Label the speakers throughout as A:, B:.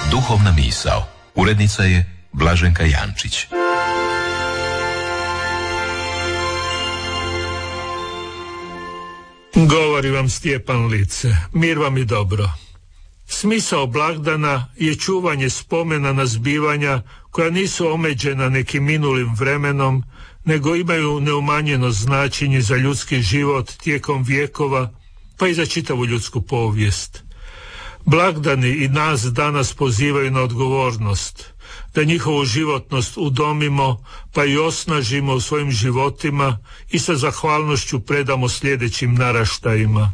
A: Duhovna misao. Urednica je Blaženka Jančić.
B: Govori vam Stjepan Lice, mir vam i dobro. Smisao blagdana je čuvanje spomena na zbivanja koja nisu omeđena nekim minulim vremenom, nego imaju neumanjeno značenje za ljudski život tijekom vjekova, pa i za čitavu ljudsku povijest. Blagdani i nas danas pozivaju na odgovornost, da njihovu životnost udomimo, pa i osnažimo u svojim životima i sa zahvalnošću predamo sljedećim naraštajima.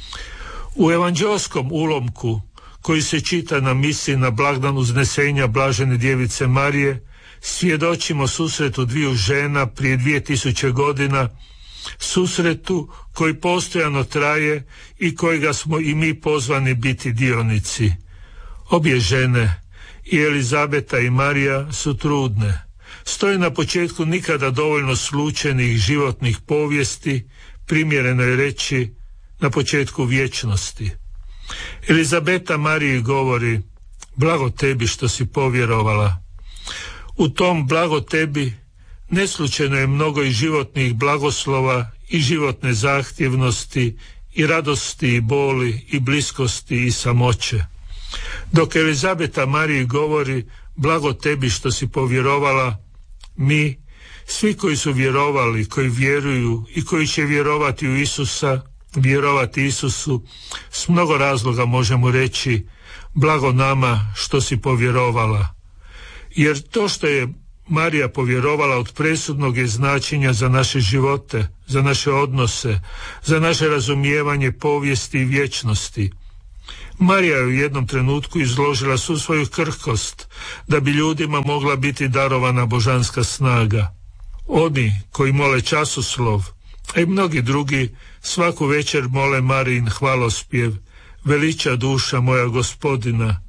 B: U evanđelskom ulomku koji se čita na misi na blagdan uznesenja Blažene djevice Marije, svjedočimo susretu dviju žena prije 2000 godina, susretu koji postojano traje i kojega smo i mi pozvani biti dionici. Obje žene, i Elizabeta i Marija, su trudne. Stoje na početku nikada dovoljno slučajnih životnih povijesti, primjereno je reći na početku vječnosti. Elizabeta Mariji govori: blago tebi što si povjerovala. U tom blago tebi neslučajno je mnogo i životnih blagoslova i životne zahtjevnosti i radosti i boli i bliskosti i samoće. Dok Elizabeta Mariji govori blago tebi što si povjerovala, mi, svi koji su vjerovali, koji vjeruju i koji će vjerovati u Isusa, vjerovati Isusu, s mnogo razloga možemo reći blago nama što si povjerovala. Jer to što je Marija povjerovala od presudnog je značenja za naše živote, za naše odnose, za naše razumijevanje povijesti i vječnosti. Marija je u jednom trenutku izložila svu svoju krhkost da bi ljudima mogla biti darovana božanska snaga. Oni koji mole časoslov, a i mnogi drugi, svaku večer mole Marijin hvalospjev: veliča duša moja Gospodina.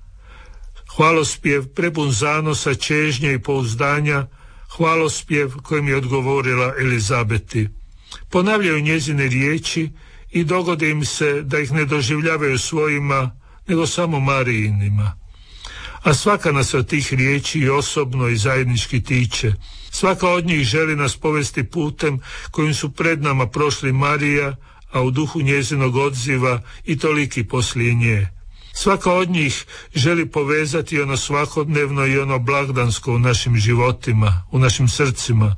B: Hvalospjev prepun zanosa, čežnje i pouzdanja, hvalospjev kojim je odgovorila Elizabeti. Ponavljaju njezine riječi i dogodi im se da ih ne doživljavaju svojima, nego samo Marijinima. A svaka nas od tih riječi i osobno i zajednički tiče. Svaka od njih želi nas povesti putem kojim su pred nama prošli Marija, a u duhu njezinog odziva i toliki poslije nje. Svaka od njih želi povezati ono svakodnevno i ono blagdansko u našim životima, u našim srcima,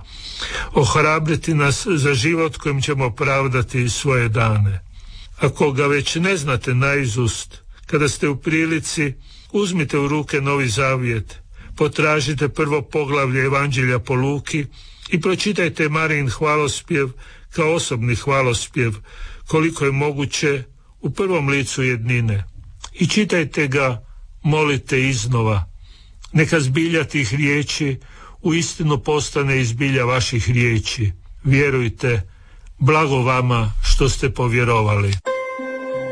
B: ohrabriti nas za život kojim ćemo opravdati svoje dane. Ako ga već ne znate naizust, kada ste u prilici, uzmite u ruke Novi Zavjet, potražite prvo poglavlje Evanđelja po Luki i pročitajte Marijin hvalospjev kao osobni hvalospjev, koliko je moguće u prvom licu jednine. I čitajte ga, molite iznova. Neka zbilja tih riječi uistinu postane i zbilja vaših riječi. Vjerujte, blago vama što ste povjerovali.